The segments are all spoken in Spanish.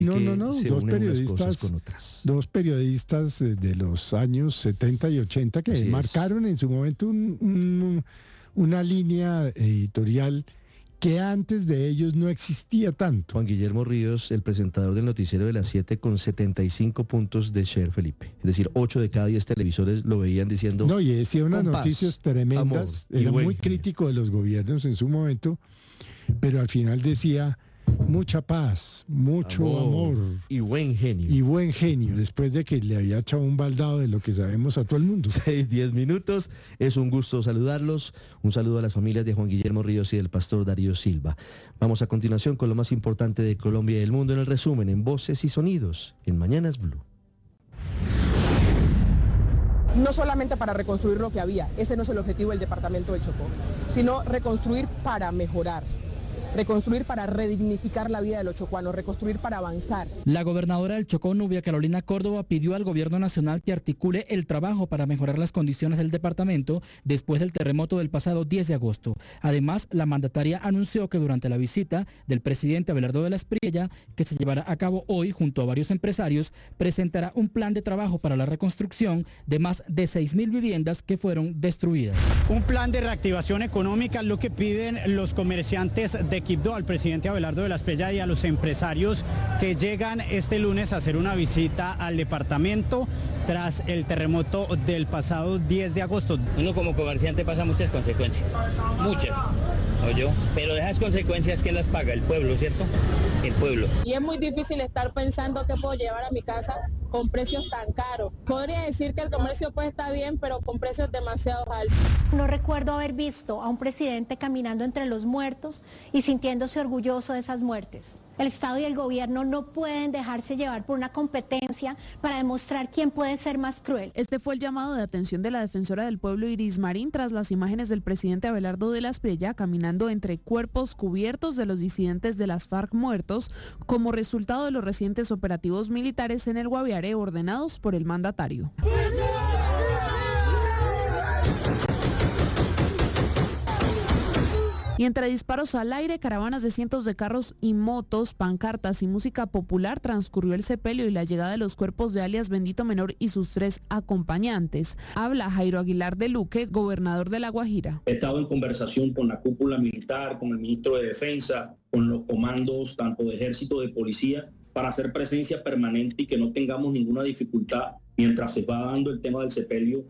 No, se dos unen unas cosas periodistas, con otras. dos periodistas de los años 70 y 80 que Así es. marcaron en su momento una línea editorial que antes de ellos no existía tanto. Juan Guillermo Ríos, el presentador del noticiero de las 7 con 75 puntos de share, Felipe. Es decir, 8 de cada 10 televisores lo veían diciendo... No, y decía unas "Con paz, noticias amor tremendas, y era buen muy genio". crítico de los gobiernos en su momento, pero al final decía mucha paz, mucho amor y buen genio. y buen genio, después de que le había echado un baldado de lo que sabemos a todo el mundo. 6:10 minutos. Es un gusto saludarlos. Un saludo a las familias de Juan Guillermo Ríos y del pastor Darío Silva. Vamos a continuación con lo más importante de Colombia y del mundo en el resumen, en Voces y Sonidos, en Mañanas Blue. No solamente para reconstruir lo que había, ese no es el objetivo del departamento del Chocó, sino reconstruir para mejorar. Reconstruir para redignificar la vida de los chocuanos, reconstruir para avanzar. La gobernadora del Chocó, Nubia Carolina Córdoba, pidió al gobierno nacional que articule el trabajo para mejorar las condiciones del departamento después del terremoto del pasado 10 de agosto. Además, la mandataria anunció que durante la visita del presidente Abelardo de la Espriella, que se llevará a cabo hoy junto a varios empresarios, presentará un plan de trabajo para la reconstrucción de más de 6.000 viviendas que fueron destruidas. Un plan de reactivación económica, lo que piden los comerciantes de Quibdó al presidente Abelardo de la Espriella y a los empresarios que llegan este lunes a hacer una visita al departamento tras el terremoto del pasado 10 de agosto. Uno como comerciante pasa muchas consecuencias, muchas, ¿oyó? Pero de esas consecuencias, ¿quién las paga? El pueblo, ¿cierto? El pueblo. Y es muy difícil estar pensando qué puedo llevar a mi casa con precios tan caros. Podría decir que el comercio puede estar bien, pero con precios demasiado altos. No recuerdo haber visto a un presidente caminando entre los muertos y sintiéndose orgulloso de esas muertes. El Estado y el gobierno no pueden dejarse llevar por una competencia para demostrar quién puede ser más cruel. Este fue el llamado de atención de la defensora del pueblo Iris Marín tras las imágenes del presidente Abelardo de la Espriella caminando entre cuerpos cubiertos de los disidentes de las FARC muertos como resultado de los recientes operativos militares en el Guaviare ordenados por el mandatario. Y entre disparos al aire, caravanas de cientos de carros y motos, pancartas y música popular, transcurrió el sepelio y la llegada de los cuerpos de alias Bendito Menor y sus 3 acompañantes. Habla Jairo Aguilar de Luque, gobernador de La Guajira. He estado en conversación con la cúpula militar, con el ministro de Defensa, con los comandos tanto de ejército, de policía, para hacer presencia permanente y que no tengamos ninguna dificultad mientras se va dando el tema del sepelio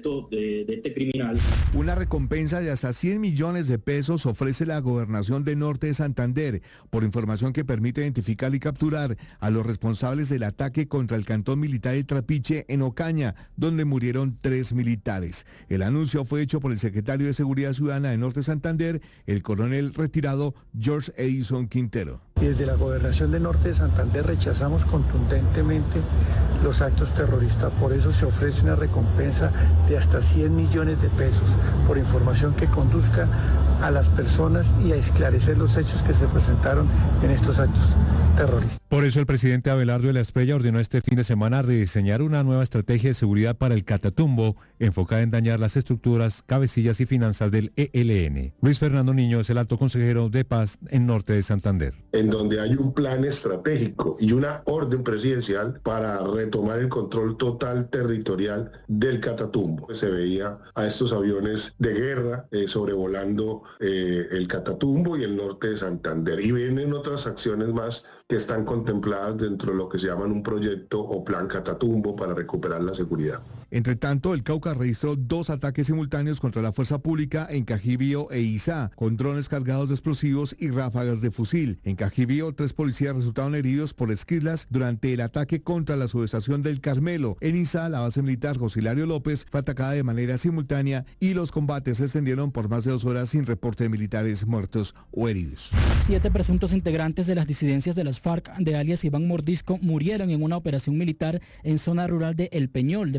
de este criminal. Una recompensa de hasta 100 millones de pesos ofrece la Gobernación de Norte de Santander por información que permite identificar y capturar a los responsables del ataque contra el cantón militar de Trapiche en Ocaña, donde murieron 3 militares. El anuncio fue hecho por el secretario de Seguridad Ciudadana de Norte de Santander, el coronel retirado George Edison Quintero. Y desde la Gobernación de Norte de Santander rechazamos contundentemente los actos terroristas. Por eso se ofrece una recompensa de hasta 100 millones de pesos por información que conduzca a las personas y a esclarecer los hechos que se presentaron en estos actos terroristas. Por eso el presidente Abelardo de la Espriella ordenó este fin de semana rediseñar una nueva estrategia de seguridad para el Catatumbo, enfocada en dañar las estructuras, cabecillas y finanzas del ELN. Luis Fernando Niño es el alto consejero de paz en Norte de Santander. En donde hay un plan estratégico y una orden presidencial para retomar el control total territorial del Catatumbo. Se veía a estos aviones de guerra sobrevolando el Catatumbo y el norte de Santander. Y vienen otras acciones más que están contempladas dentro de lo que se llaman un proyecto o plan Catatumbo para recuperar la seguridad. Entre tanto, el Cauca registró 2 ataques simultáneos contra la fuerza pública en Cajibío e Izá, con drones cargados de explosivos y ráfagas de fusil. En Cajibío, 3 policías resultaron heridos por esquirlas durante el ataque contra la subestación del Carmelo. En Izá, la base militar José Hilario López fue atacada de manera simultánea y los combates se extendieron por más de 2 horas sin reporte de militares muertos o heridos. 7 presuntos integrantes de las disidencias de las FARC de alias Iván Mordisco murieron en una operación militar en zona rural de El Peñol, departamento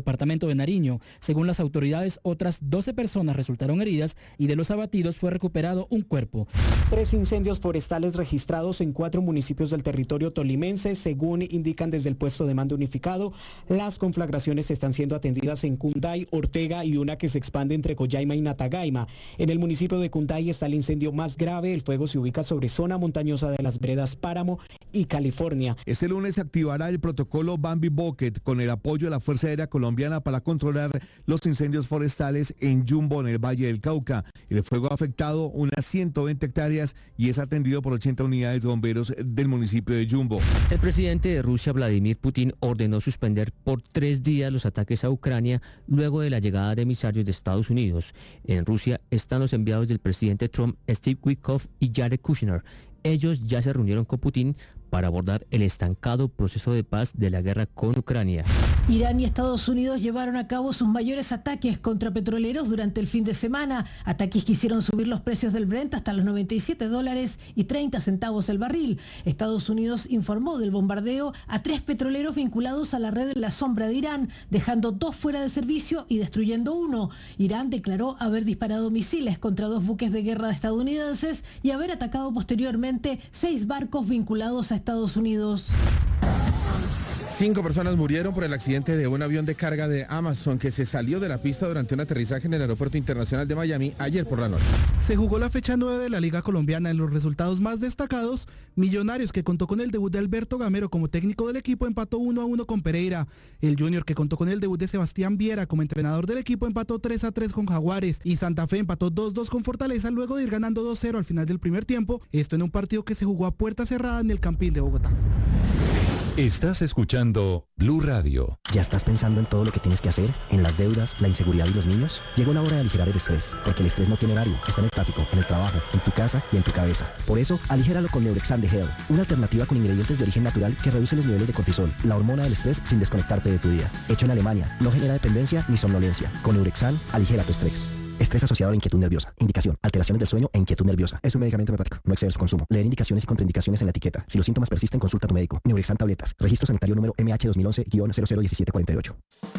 departamento de Nariño. Según las autoridades, otras 12 personas resultaron heridas y de los abatidos fue recuperado un cuerpo. 3 incendios forestales registrados en 4 municipios del territorio tolimense, según indican desde el puesto de mando unificado. Las conflagraciones están siendo atendidas en Cunday, Ortega y una que se expande entre Collaima y Natagaima. En el municipio de Cunday está el incendio más grave. El fuego se ubica sobre zona montañosa de las veredas Páramo y California. Este lunes se activará el protocolo Bambi Bucket con el apoyo de la Fuerza Aérea Colombiana para controlar los incendios forestales en Yumbo, en el Valle del Cauca. El fuego ha afectado unas 120 hectáreas y es atendido por 80 unidades de bomberos del municipio de Yumbo. El presidente de Rusia, Vladimir Putin, ordenó suspender por 3 días los ataques a Ucrania luego de la llegada de emisarios de Estados Unidos. En Rusia están los enviados del presidente Trump, Steve Witkoff y Jared Kushner. Ellos ya se reunieron con Putin para abordar el estancado proceso de paz de la guerra con Ucrania. Irán y Estados Unidos llevaron a cabo sus mayores ataques contra petroleros durante el fin de semana, ataques que hicieron subir los precios del Brent hasta los $97.30 el barril. Estados Unidos informó del bombardeo a 3 petroleros vinculados a la red de la sombra de Irán, dejando 2 fuera de servicio y destruyendo 1. Irán declaró haber disparado misiles contra 2 buques de guerra estadounidenses y haber atacado posteriormente 6 barcos vinculados a Estados Unidos. 5 personas murieron por el accidente de un avión de carga de Amazon que se salió de la pista durante un aterrizaje en el Aeropuerto Internacional de Miami ayer por la noche. Se jugó la fecha 9 de la Liga Colombiana. En los resultados más destacados, Millonarios, que contó con el debut de Alberto Gamero como técnico del equipo, empató 1-1 con Pereira. El Junior, que contó con el debut de Sebastián Viera como entrenador del equipo, empató 3-3 con Jaguares. Y Santa Fe empató 2-2 con Fortaleza luego de ir ganando 2-0 al final del primer tiempo. Esto en un partido que se jugó a puerta cerrada en el Campín de Bogotá. Estás escuchando Blue Radio. ¿Ya estás pensando en todo lo que tienes que hacer? ¿En las deudas, la inseguridad y los niños? Llega una hora de aligerar el estrés, porque el estrés no tiene horario. Está en el tráfico, en el trabajo, en tu casa y en tu cabeza. Por eso, aligéralo con Neurexan de Hell, una alternativa con ingredientes de origen natural que reduce los niveles de cortisol, la hormona del estrés, sin desconectarte de tu día. Hecho en Alemania, no genera dependencia ni somnolencia. Con Neurexan, aligera tu estrés. Estrés asociado a la inquietud nerviosa. Indicación: alteraciones del sueño e inquietud nerviosa. Es un medicamento homeopático. No exceder su consumo. Leer indicaciones y contraindicaciones en la etiqueta. Si los síntomas persisten, consulta a tu médico. Neurexan tabletas. Registro sanitario número MH 2011-001748.